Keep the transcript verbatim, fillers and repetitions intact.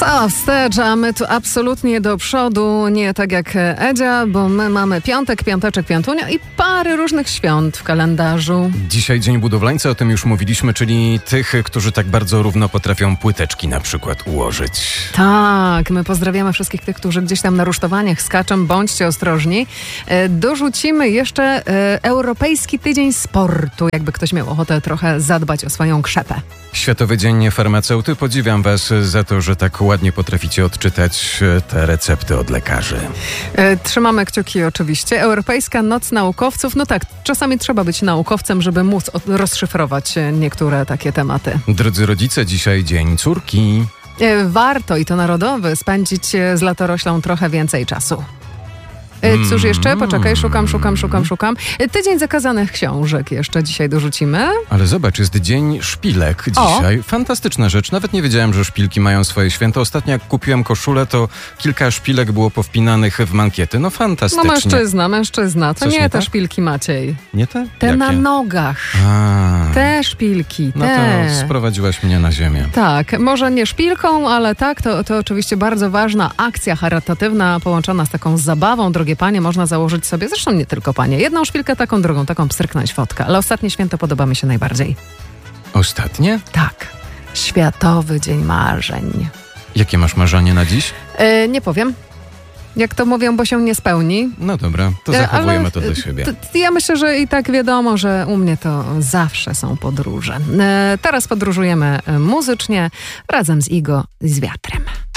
Cała wstecz, a my tu absolutnie do przodu, nie tak jak Edzia, bo my mamy piątek, piąteczek, piątunia i parę różnych świąt w kalendarzu. Dzisiaj Dzień Budowlańca, o tym już mówiliśmy, czyli tych, którzy tak bardzo równo potrafią płyteczki na przykład ułożyć. Tak, my pozdrawiamy wszystkich tych, którzy gdzieś tam na rusztowaniach skaczą, bądźcie ostrożni. E, dorzucimy jeszcze e, Europejski Tydzień Sportu, jakby ktoś miał ochotę trochę zadbać o swoją krzepę. Światowy Dzień Farmaceuty. Podziwiam was za to, że tak ładnie potraficie odczytać te recepty od lekarzy. E, trzymamy kciuki oczywiście. Europejska Noc Naukowców. No tak, czasami trzeba być naukowcem, żeby móc od- rozszyfrować niektóre takie tematy. Drodzy rodzice, dzisiaj Dzień Córki. E, warto, i to narodowy, spędzić e, z latoroślą trochę więcej czasu. E, Cóż jeszcze? Poczekaj, szukam, szukam, szukam, szukam. E, Tydzień zakazanych książek jeszcze dzisiaj dorzucimy. Ale zobacz, jest Dzień Szpilek dzisiaj. O. Fantastyczna rzecz. Nawet nie wiedziałem, że szpilki mają swoje święto. Ostatnio jak kupiłem koszulę, to kilka szpilek było powpinanych w mankiety. No fantastycznie. No mężczyzna, mężczyzna. To Coś nie, nie te tak? szpilki Maciej. Nie te? Te Jakie? na nogach. A. Te szpilki, No te. to sprowadziłaś mnie na ziemię. Tak, może nie szpilką, ale tak, to, to oczywiście bardzo ważna akcja charytatywna połączona z taką zabawą. Drogie panie, można założyć sobie, zresztą nie tylko panie, jedną szpilkę, taką drugą, taką pstryknąć fotkę. Ale ostatnie święto podoba mi się najbardziej. Ostatnie? Tak, Światowy Dzień Marzeń. Jakie masz marzenie na dziś? E, nie powiem, jak to mówią, bo się nie spełni. No dobra, to E, zachowujemy ale, to do siebie. t- t- Ja myślę, że i tak wiadomo, że u mnie to zawsze są podróże. E, teraz podróżujemy e, muzycznie razem z Igo i z Wiatrem.